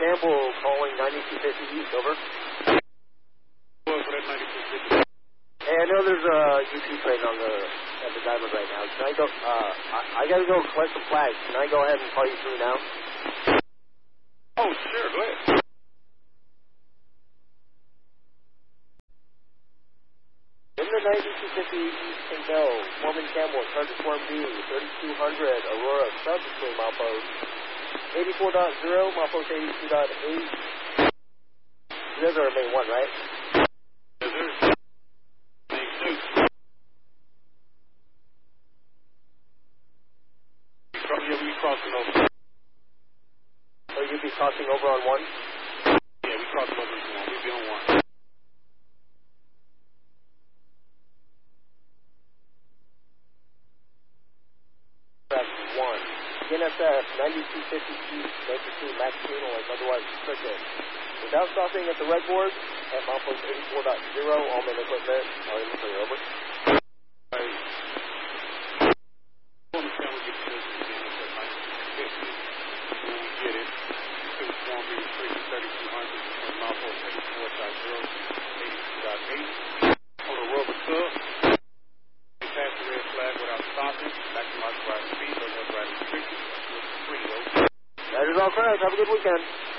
Campbell calling 9250 East, over. Hey, I know there's a UP train on at the diamond right now. Can I go, I gotta go collect some flags. Can I go ahead and call you through now? Oh, sure, go ahead. In the 9250 East Kendall, Foreman Campbell, charge of Swarm B, 3200, Aurora, sub between milepost 84.0, milepost 82.8. You guys are main one, right? Yes, sir. Main two. You'll be crossing over. So you'll be crossing over on one? Yeah, we crossing over on one. We'll be on one. That's one. NSF 9250 East, Maple Street, Max Funeral, is otherwise restricted. Without stopping at the red board, at milepost 84.0, all main equipment are inventory, over. Right. We'll get to this again at 9250. When we get it, to the Swarm B restricted 3200, and milepost 84.0, 82.8. On the rubber sub. Pass the red flag without stopping. Maximize the right speed, but no right restrictions. Free, over. That is all correct. Have a good weekend.